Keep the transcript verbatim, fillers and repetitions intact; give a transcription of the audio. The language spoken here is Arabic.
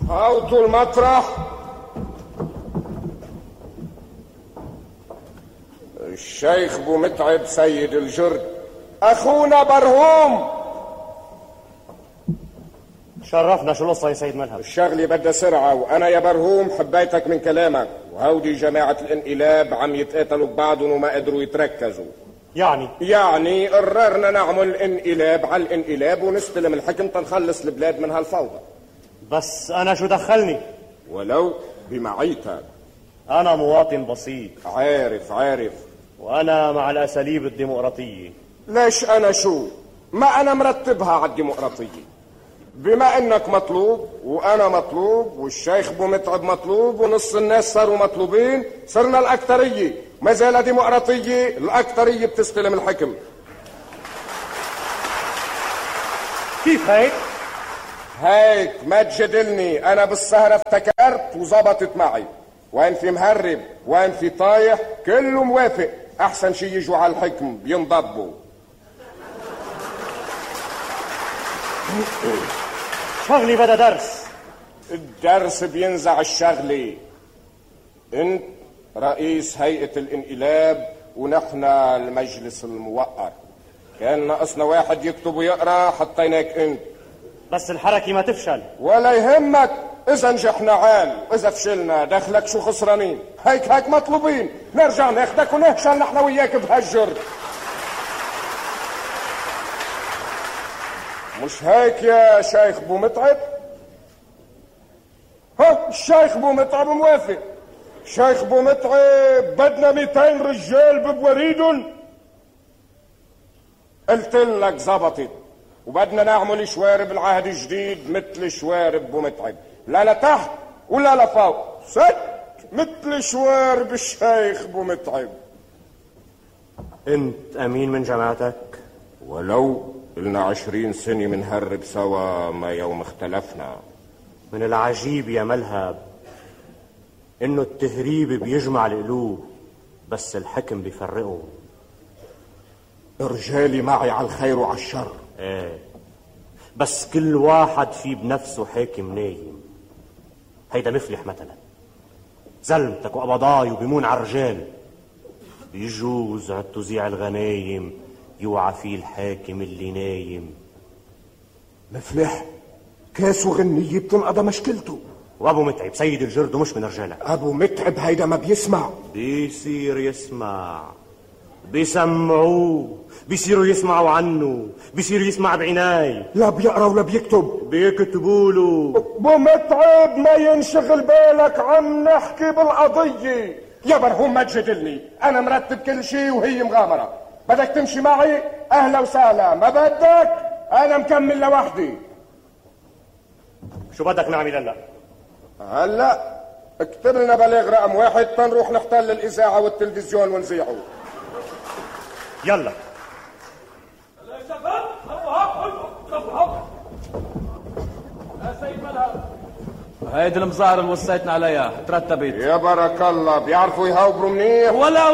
هاوتوا المطرح. الشيخ بو متعب سيد الجرد، اخونا برهوم. شرفنا. شو القصة يا سيد ملهم؟ الشغلة بدها سرعة، وانا يا برهوم حبيتك من كلامك، وهودي جماعة الانقلاب عم يتقاتلوا ببعضهم وما قدروا يتركزوا. يعني يعني قررنا نعمل انقلاب على الانقلاب ونستلم الحكم تنخلص البلاد من هالفوضى. بس انا شو دخلني؟ ولو بمعيتك. انا مواطن بسيط. عارف عارف. وانا مع الاساليب الديمقراطية. ليش انا شو؟ ما انا مرتبها على الديمقراطية. بما انك مطلوب وانا مطلوب والشيخ بو متعب مطلوب ونص الناس صاروا مطلوبين، صرنا الاكترية. ما زال ديمقراطية، الاكترية بتستلم الحكم. كيف هيك؟ هيك ما تجادلني، انا بالسهرة افتكرت وزبطت معي. وين في مهرب وين في طايح كله موافق. احسن شي يجوا على الحكم بينضبوا. شغلي بدا درس. الدرس بينزع الشغلي. انت رئيس هيئة الانقلاب ونحن المجلس الموقر. كان ناقصنا واحد يكتب ويقرا، حطيناك انت. بس الحركة ما تفشل. ولا يهمك، اذا نجحنا عال واذا فشلنا دخلك شو خسرانين. هيك هيك مطلوبين، نرجع ناخدك ونهشل نحن وياك بهالجر. مش هيك يا شيخ بو متعب؟ ها الشيخ بو متعب موافق. شيخ بو متعب بدنا ميتين رجال ببوريدن. قلت لك زبطت. وبدنا نعمل شوارب العهد الجديد مثل شوارب بو متعب، لا لتحت ولا لفوق، ست مثل شوارب الشيخ بو متعب. انت امين من جماعتك؟ ولو قلنا عشرين سنة منهرب سوا ما يوم اختلفنا. من العجيب يا ملهب انه التهريب بيجمع القلوب بس الحكم بيفرقه. رجالي معي على الخير وعلى الشر. ايه بس كل واحد في بنفسه حاكم نايم. هيدا مفلح مثلا زلمتك وقبضاي وبيمون على الرجال. بيجوز عند توزيع الغنايم يوعى فيه الحاكم اللي نايم. مفلح كاس وغنية بتنقضى مشكلته. وابو متعب سيد الجرد ومش من رجالك. ابو متعب هيدا ما بيسمع. بيصير يسمع، بيسمعوه، بيصيروا يسمعوا عنه، بيصير يسمع بعناي. لا بيقرا ولا بيكتب. بيكتبوا له. ابو متعب ما ينشغل بالك، عم نحكي بالقضية. يا برهوم ما تجادلني، انا مرتب كل شيء وهي مغامرة. بدك تمشي معي اهلا وسهلا، ما بدك انا مكمل لوحدي. شو بدك نعمل هلا؟ هلا اكتب لنا بلاغ رقم واحد تنروح نحتل الاذاعة والتلفزيون ونذيعه. يلا يا سيد ملهم، هيدي المظاهر اللي وصيتنا عليها ترتبت. يا برك الله، بيعرفوا يهاوبروا منيح. ولا